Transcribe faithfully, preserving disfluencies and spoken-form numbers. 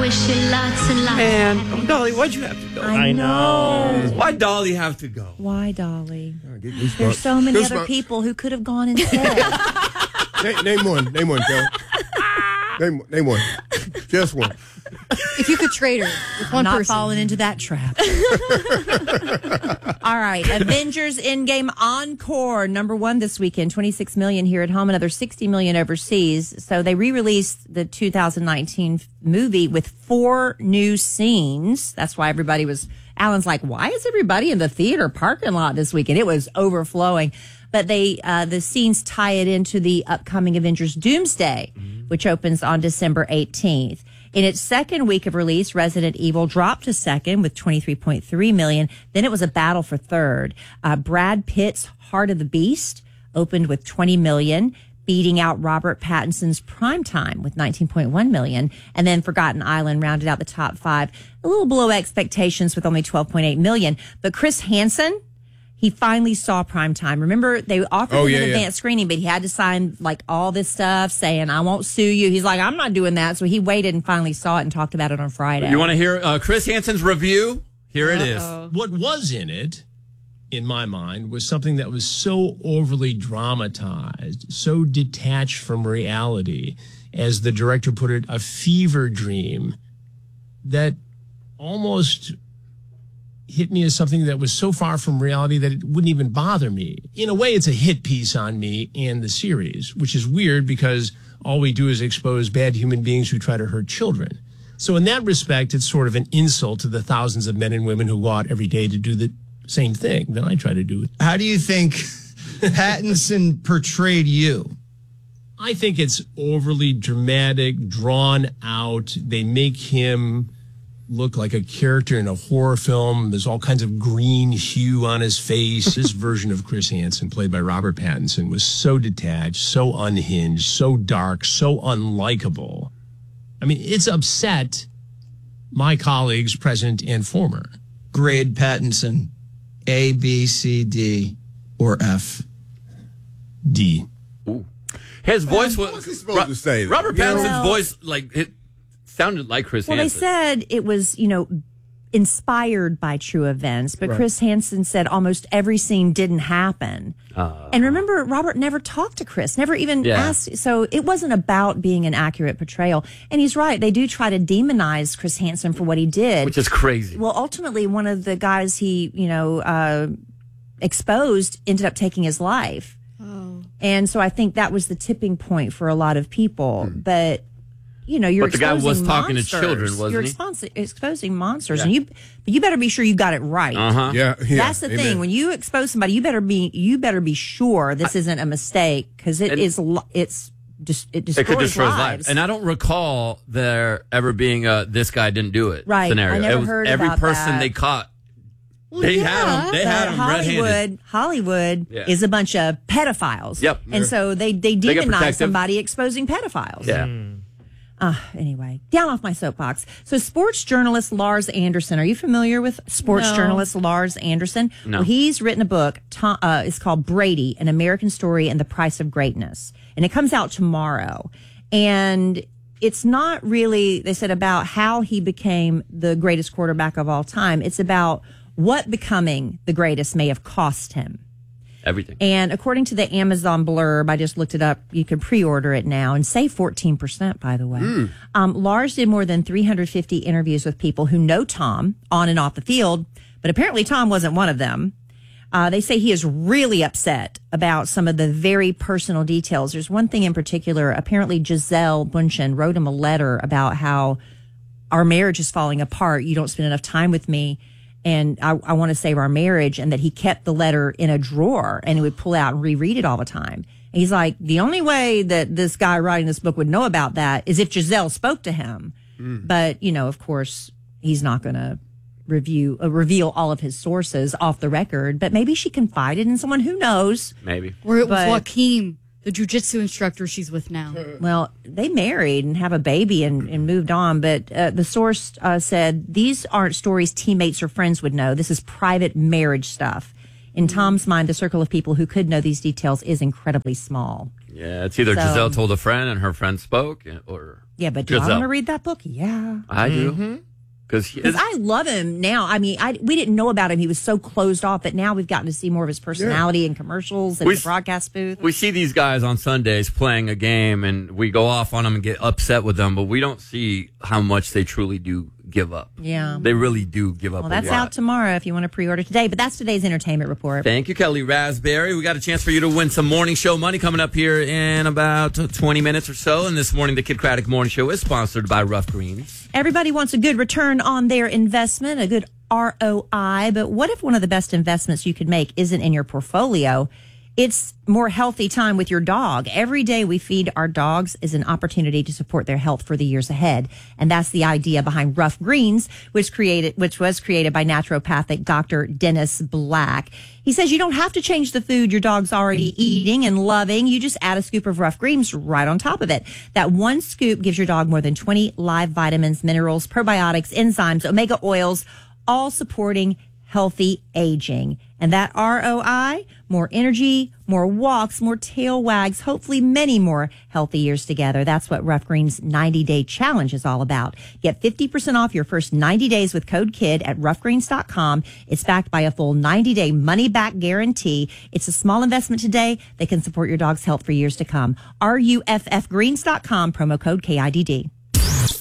wish you lots and lots. Man, Dolly, why'd you have to go? I know. Why'd Dolly have to go? Why, Dolly? Oh, get goosebumps. There's so many Goosebumps. other people who could have gone instead. name, name one. Name one, Joe. Name, name one. Just one. If you could trade her with one I'm not person. falling into that trap. All right. Avengers Endgame Encore, number one this weekend, twenty-six million here at home, another sixty million overseas. So they re-released the two thousand nineteen movie with four new scenes. That's why everybody was, Alan's like, why is everybody in the theater parking lot this weekend? It was overflowing. But they, uh, the scenes tie it into the upcoming Avengers Doomsday, mm-hmm. which opens on December eighteenth. In its second week of release, Resident Evil dropped to second with twenty-three point three million. Then it was a battle for third. Uh, Brad Pitt's Heart of the Beast opened with twenty million, beating out Robert Pattinson's Primetime with nineteen point one million. And then Forgotten Island rounded out the top five, a little below expectations with only twelve point eight million. But Chris Hansen, he finally saw Primetime. Remember, they offered oh, him yeah, an yeah. advanced screening, but he had to sign like all this stuff saying, I won't sue you. He's like, I'm not doing that. So he waited and finally saw it and talked about it on Friday. You want to hear uh, Chris Hansen's review? Here it is. What was in it, in my mind, was something that was so overly dramatized, so detached from reality, as the director put it, a fever dream that almost hit me as something that was so far from reality that it wouldn't even bother me. In a way, it's a hit piece on me and the series, which is weird because all we do is expose bad human beings who try to hurt children. So in that respect, it's sort of an insult to the thousands of men and women who go out every day to do the same thing that I try to do. How do you think Pattinson portrayed you? I think it's overly dramatic, drawn out. They make him look like a character in a horror film. There's all kinds of green hue on his face. This version of Chris Hansen, played by Robert Pattinson, was so detached, so unhinged, so dark, so unlikable. I mean, it's upset my colleagues, present and former. Grade Pattinson, A, B, C, D, or F? D. Ooh. His voice was... What's he supposed to say? Robert You know? Pattinson's Well- voice, like, it sounded like Chris Well, they Hansen. said it was, you know, inspired by true events, but Right. Chris Hansen said almost every scene didn't happen. Uh, And remember, Robert never talked to Chris, never even Yeah. asked. So it wasn't about being an accurate portrayal. And he's right. They do try to demonize Chris Hansen for what he did. Which is crazy. Well, ultimately, one of the guys he, you know, uh, exposed ended up taking his life. Oh. And so I think that was the tipping point for a lot of people. Hmm. But, you know, you're But the guy exposing was talking to monsters. children, wasn't You're he? exposing, exposing monsters. Yeah. And you, but you better be sure you got it right. Uh-huh. Yeah, yeah. That's the Amen. thing. When you expose somebody, you better be you better be sure this isn't a mistake because it And- is li- it's just it destroys, It could destroy his life. lives. And I don't recall there ever being a this guy didn't do it Right. scenario. I never it was heard every about person that. they caught. Well, they yeah, had him. They But had him red-handed. Hollywood, Hollywood Yeah. is a bunch of pedophiles. Yep. And so they they They get demonize protective. somebody exposing pedophiles. Yeah. Uh, anyway, down off my soapbox. So, sports journalist Lars Anderson. Are you familiar with sports No. journalist Lars Anderson? No. Well, he's written a book. To, uh, it's called Brady: An American Story and the Price of Greatness, and it comes out tomorrow. And it's not really, they said, about how he became the greatest quarterback of all time. It's about what becoming the greatest may have cost him. Everything. And according to the Amazon blurb, I just looked it up. You can pre-order it now and save fourteen percent, by the way. Mm. Um, Lars did more than three hundred fifty interviews with people who know Tom on and off the field, but apparently Tom wasn't one of them. Uh, they say he is really upset about some of the very personal details. There's one thing in particular. Apparently Gisele Bundchen wrote him a letter about how our marriage is falling apart. You don't spend enough time with me. And I, I want to save our marriage, and that he kept the letter in a drawer and he would pull out and reread it all the time. And he's like, the only way that this guy writing this book would know about that is if Giselle spoke to him. Mm. But, you know, of course, he's not going to review uh, reveal all of his sources off the record. But maybe she confided in someone who knows. Maybe. Or it was But- Joaquin, the jujitsu instructor she's with now. Well, they married and have a baby and, and moved on. But uh, the source uh, said these aren't stories teammates or friends would know. This is private marriage stuff. In Tom's mind, the circle of people who could know these details is incredibly small. Yeah, it's either So- Giselle told a friend and her friend spoke, or Yeah, but do I Giselle. want to read that book? Yeah. I do. Because Because I love him now. I mean, I we didn't know about him. He was so closed off, but now we've gotten to see more of his personality in commercials and We the s- broadcast booth. we see these guys on Sundays playing a game, and we go off on them and get upset with them, but we don't see how much they truly do give up. Yeah. They really do give up Well, a that's lot. out tomorrow if you want to pre-order today. But that's today's entertainment report. Thank you, Kelly Raspberry. We got a chance for you to win some morning show money coming up here in about twenty minutes or so. And this morning, the Kid Craddock Morning Show is sponsored by Rough Greens. Everybody wants a good return on their investment, a good R O I. But what if one of the best investments you could make isn't in your portfolio? It's more healthy time with your dog. Every day we feed our dogs is an opportunity to support their health for the years ahead. And that's the idea behind Rough Greens, which created, which was created by naturopathic Doctor Dennis Black. He says you don't have to change the food your dog's already eating and loving. You just add a scoop of Rough Greens right on top of it. That one scoop gives your dog more than twenty live vitamins, minerals, probiotics, enzymes, omega oils, all supporting healthy aging. And that R O I, more energy, more walks, more tail wags, hopefully many more healthy years together. That's what Rough Greens ninety day challenge is all about. Get fifty percent off your first ninety days with code KID at rough greens dot com. It's backed by a full ninety day money back guarantee. It's a small investment today that can support your dog's health for years to come. R U F F greens dot com, promo code K I D D.